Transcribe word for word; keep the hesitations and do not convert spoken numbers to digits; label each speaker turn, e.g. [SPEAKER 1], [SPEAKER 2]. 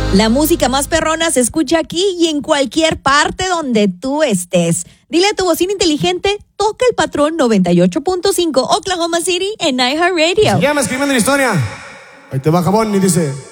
[SPEAKER 1] La música más perrona se escucha aquí y en cualquier parte donde tú estés. Dile a tu bocina inteligente, toca el patrón noventa y ocho punto cinco Oklahoma City en iHeartRadio.
[SPEAKER 2] Ya me escribiendo la historia. Ahí te va jabón y dice...